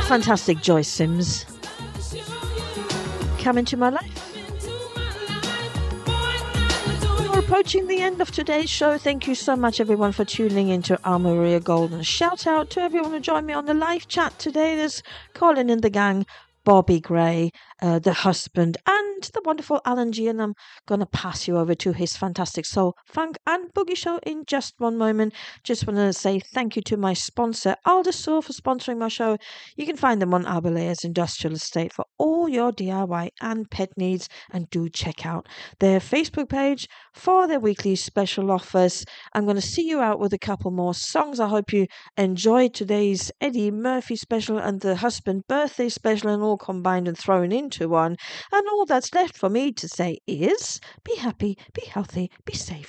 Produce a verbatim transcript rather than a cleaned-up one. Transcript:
Fantastic Joyce Sims. Come into my life. We're approaching the end of today's show. Thank you so much, everyone, for tuning into Our Maria Golden. Shout out to everyone who joined me on the live chat today. There's Colin in the gang, Bobby Gray, uh, the husband, and the wonderful Alan G. And I'm going to pass you over to his fantastic soul, funk, and boogie show in just one moment. Just want to say thank you to my sponsor, Aldersaw, for sponsoring my show. You can find them on Aberlayers Industrial Estate for all your D I Y and pet needs. And do check out their Facebook page for their weekly special offers. I'm going to see you out with a couple more songs. I hope you enjoyed today's Eddie Murphy special and the husband birthday special, and all combined and thrown into one. And all that's left for me to say is be happy, be healthy, be safe.